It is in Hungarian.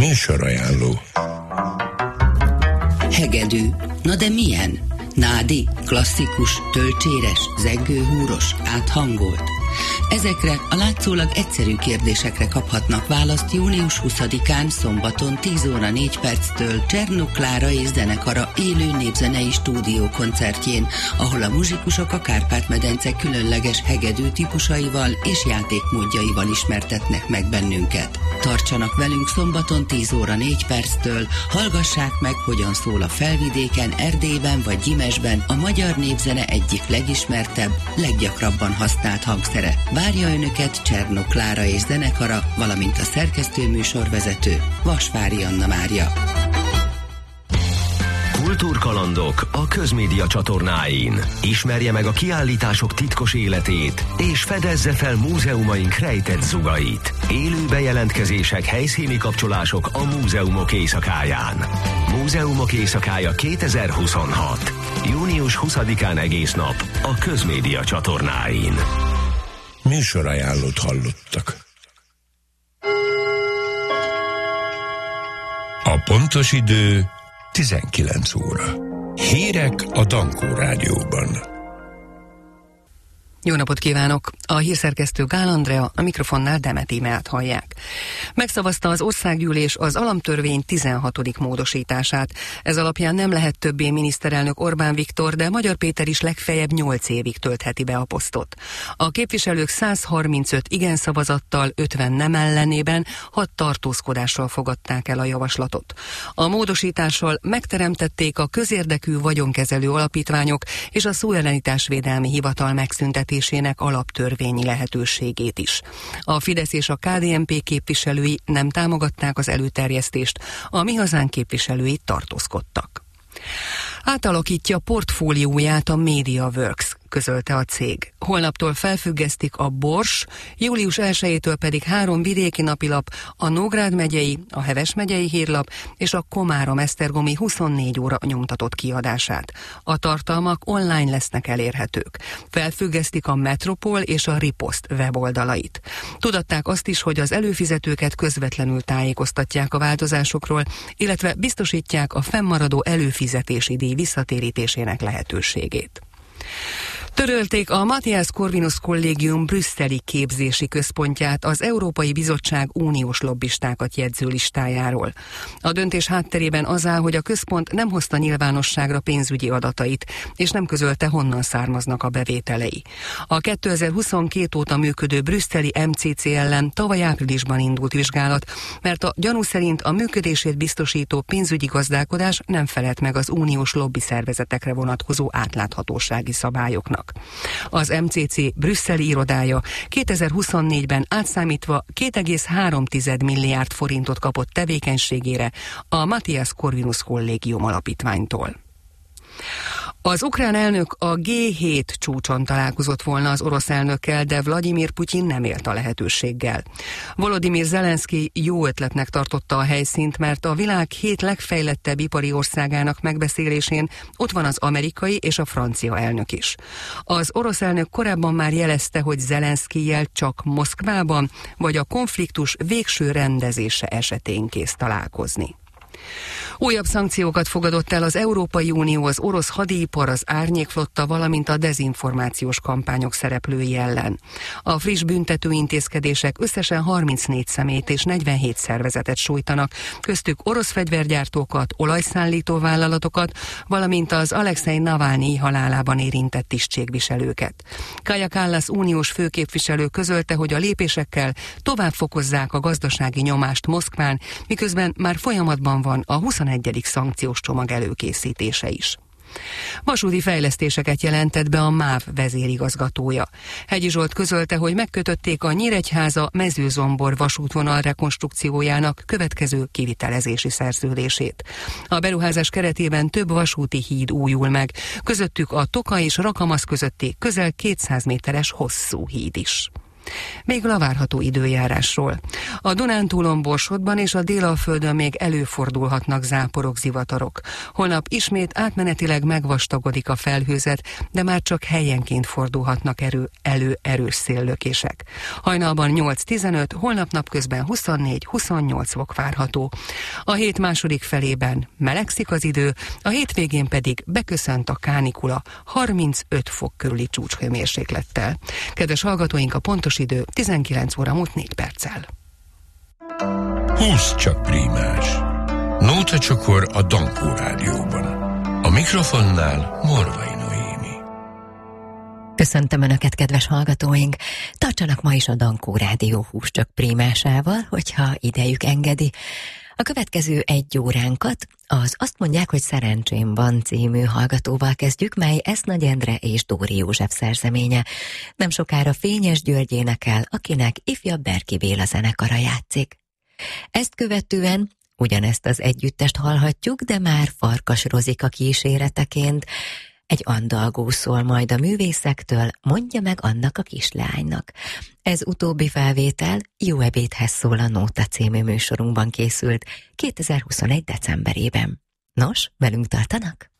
Műsorajánló. Hegedű. Na de milyen? Nádi, klasszikus, tölcséres, zeggőhúros, áthangolt? Ezekre a látszólag egyszerű kérdésekre kaphatnak választ június 20-án szombaton 10 óra 4 perctől Csernuk Klára és zenekara élő népzenei stúdiókoncertjén, ahol a muzsikusok a Kárpát-medence különleges hegedű típusaival és játékmódjaival ismertetnek meg bennünket. Tartsanak velünk szombaton 10 óra 4 perctől, hallgassák meg, hogyan szól a Felvidéken, Erdélyben vagy Gyimesben a magyar népzene egyik legismertebb, leggyakrabban használt hangszere. Várja Önöket Csernuk Klára és zenekara, valamint a szerkesztőműsorvezető Vasvári Anna Mária. Kultúrkalandok a Közmédia csatornáin. Ismerje meg a kiállítások titkos életét, és fedezze fel múzeumaink rejtett zugait. Élő bejelentkezések, helyszíni kapcsolások a múzeumok éjszakáján. Múzeumok éjszakája 2026. Június 20-án egész nap a Közmédia csatornáin. Műsorajánlót hallottak. A pontos idő 19 óra. Hírek a Dankó Rádióban. Jó napot kívánok! A hírszerkesztő Gál Andrea, a mikrofonnál Demet Ímeát hallják. Megszavazta az országgyűlés az alaptörvény 16. módosítását. Ez alapján nem lehet többé miniszterelnök Orbán Viktor, de Magyar Péter is legfeljebb 8 évig töltheti be a posztot. A képviselők 135 igen szavazattal, 50 nem ellenében, 6 tartózkodással fogadták el a javaslatot. A módosítással megteremtették a közérdekű vagyonkezelő alapítványok és a Szóellenításvédelmi Hivatal megszüntetésének alaptörvényi lehetőségét is. A Fidesz és a KDNP képviselői nem támogatták az előterjesztést, a Mi Hazánk képviselői tartózkodtak. Átalakítja portfólióját a MediaWorks, közölte a cég. Holnaptól felfüggesztik a Bors, július 1-től pedig 3 vidéki napilap, a Nógrád megyei, a Heves megyei hírlap és a Komárom-Esztergomi 24 óra nyomtatott kiadását. A tartalmak online lesznek elérhetők. Felfüggesztik a Metropol és a Ripost weboldalait. Tudatták azt is, hogy az előfizetőket közvetlenül tájékoztatják a változásokról, illetve biztosítják a fennmaradó előfizetési díj visszatérítésének lehetőségét. Törölték a Matthias Corvinus Kollégium brüsszeli képzési központját az Európai Bizottság uniós lobbistákat jegyző listájáról. A döntés hátterében az áll, hogy a központ nem hozta nyilvánosságra pénzügyi adatait, és nem közölte, honnan származnak a bevételei. A 2022 óta működő brüsszeli MCC ellen tavaly áprilisban indult vizsgálat, mert a gyanú szerint a működését biztosító pénzügyi gazdálkodás nem felelt meg az uniós lobbiszervezetekre vonatkozó átláthatósági szabályoknak. Az MCC brüsszeli irodája 2024-ben átszámítva 2,3 milliárd forintot kapott tevékenységére a Matthias Corvinus Kollégium alapítványtól. Az ukrán elnök a G7 csúcson találkozott volna az orosz elnökkel, de Vladimir Putyin nem élt a lehetőséggel. Volodymyr Zelenszky jó ötletnek tartotta a helyszínt, mert a világ 7 legfejlettebb ipari országának megbeszélésén ott van az amerikai és a francia elnök is. Az orosz elnök korábban már jelezte, hogy Zelenszkyjel csak Moszkvában vagy a konfliktus végső rendezése esetén kész találkozni. Újabb szankciókat fogadott el az Európai Unió az orosz hadipar, az árnyékflotta, valamint a dezinformációs kampányok szereplői ellen. A friss büntető intézkedések összesen 34 személyt és 47 szervezetet sújtanak, köztük orosz fegyvergyártókat, olajszállító vállalatokat, valamint az Alexei Navalnyi halálában érintett tisztségviselőket. Kaja Kallas uniós főképviselő közölte, hogy a lépésekkel tovább fokozzák a gazdasági nyomást Moszkván, miközben már folyamatban van a 21. szankciós csomag előkészítése is. Vasúti fejlesztéseket jelentett be a MÁV vezérigazgatója. Hegyi Zsolt közölte, hogy megkötötték a Nyíregyháza-Mezőzombor vasútvonal rekonstrukciójának következő kivitelezési szerződését. A beruházás keretében több vasúti híd újul meg, közöttük a Toka és Rakamasz közötti közel 200 méteres hosszú híd is. Végül a várható időjárásról. A Dunántúlon, Borsodban és a Délalföldön még előfordulhatnak záporok, zivatarok. Holnap ismét átmenetileg megvastagodik a felhőzet, de már csak helyenként fordulhatnak elő erős széllökések. Hajnalban 8-15, holnap napközben 24-28 fok várható. A hét második felében melegszik az idő, a hétvégén pedig beköszönt a kánikula 35 fok körüli csúcshőmérséklettel. Kedves hallgatóink, a pontos idő 19 óra múlt 4 perccel. 20 csak prímás. Nóta csokor a Dankó Rádióban. A mikrofonnál Morvai Noémi. Köszöntöm Önöket, kedves hallgatóink! Tartsanak ma is a Dankó Rádió 20 csak prímásával, hogyha idejük engedi. A következő 1 óránkat az Azt mondják, hogy szerencsém van című hallgatóval kezdjük, mely Esznagy Endre és Dóri József szerzeménye. Nem sokára Fényes György énekel, akinek ifjabb Berki Béla zenekara játszik. Ezt követően ugyanezt az együttest hallhatjuk, de már Farkas Rozika kíséreteként. Egy andalgó szól majd a művészektől, mondja meg annak a kislánynak. Ez utóbbi felvétel Jó ebédhez szól a Nóta című műsorunkban készült 2021. decemberében. Nos, velünk tartanak?